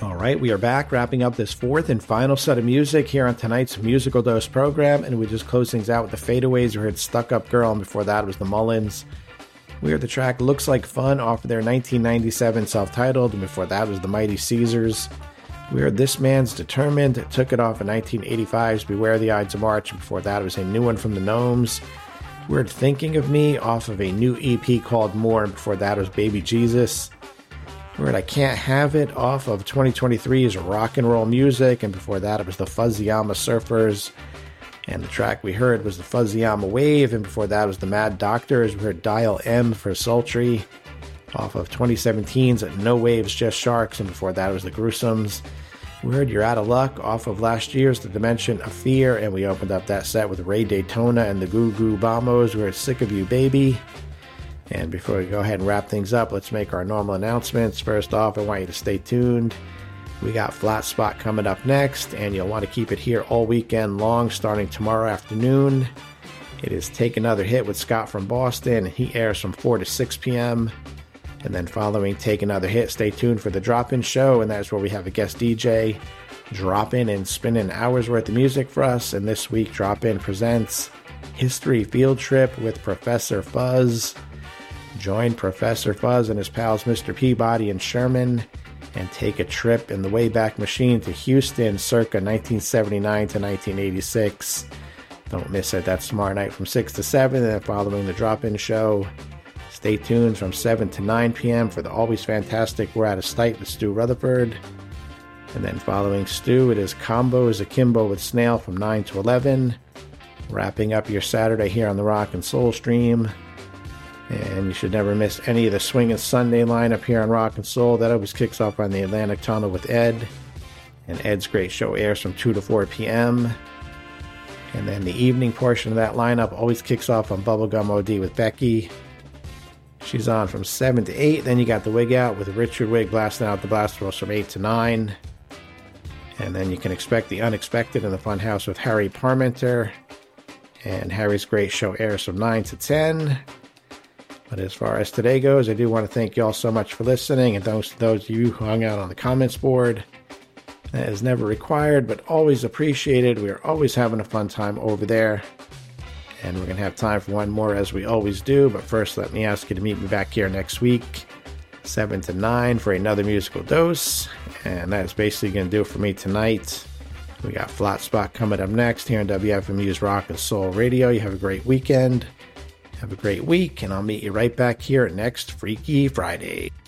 All right, we are back wrapping up this fourth and final set of music here on tonight's Musical Dose program, and we just close things out with the Fadeaways. We heard Stuck Up Girl, and before that was the Mullins. We heard the track Looks Like Fun off of their 1997 self-titled, and before that was the Mighty Caesars. We heard This Man's Determined, took it off in 1985's Beware the Ides of March, and before that was a new one from the Gnomes. We heard Thinking of Me off of a new EP called More, and before that was Baby Jesus. We heard I Can't Have It off of 2023's Rock and Roll Music, and before that it was the Fuzzyama Surfers. And the track we heard was the Fuzzyama Wave, and before that was the Mad Doctors. We heard Dial M for Sultry off of 2017's No Waves, Just Sharks, and before that was the Gruesomes. We heard You're Out of Luck off of last year's The Dimension of Fear, and we opened up that set with Ray Daytona and the Goo Goo Bombos. We heard Sick of You Baby. And before we go ahead and wrap things up, let's make our normal announcements. First off, I want you to stay tuned. We got Flat Spot coming up next, and you'll want to keep it here all weekend long, starting tomorrow afternoon. It is Take Another Hit with Scott from Boston. He airs from 4 to 6 p.m. And then following Take Another Hit, stay tuned for the Drop-In Show, and that's where we have a guest DJ drop in and spin an hour's worth of music for us. And this week, Drop-In presents History Field Trip with Professor Fuzz. Join Professor Fuzz and his pals Mr. Peabody and Sherman and take a trip in the Wayback Machine to Houston circa 1979 to 1986. Don't miss it. That's tomorrow night from 6 to 7, and then following the Drop-In Show, stay tuned from 7 to 9 p.m. for the always fantastic We're Out of Sight with Stu Rutherford. And then following Stu, it is Combos Akimbo with Snail from 9 to 11. Wrapping up your Saturday here on the Rock and Soul Stream. And you should never miss any of the Swingin' Sunday lineup here on Rock and Soul. That always kicks off on the Atlantic Tunnel with Ed. And Ed's great show airs from 2 to 4 p.m. And then the evening portion of that lineup always kicks off on Bubblegum OD with Becky. She's on from 7 to 8. Then you got the Wig Out with Richard Wig blasting out the Blasteros from 8 to 9. And then you can expect the Unexpected in the Funhouse with Harry Parmenter. And Harry's great show airs from 9 to 10. But as far as today goes, I do want to thank you all so much for listening, and those of you who hung out on the comments board. That is never required, but always appreciated. We are always having a fun time over there. And we're going to have time for one more as we always do. But first, let me ask you to meet me back here next week, 7 to 9, for another musical dose. And that is basically going to do it for me tonight. We got Flat Spot coming up next here on WFMU's Rock and Soul Radio. You have a great weekend. Have a great week, and I'll meet you right back here next Freaky Friday.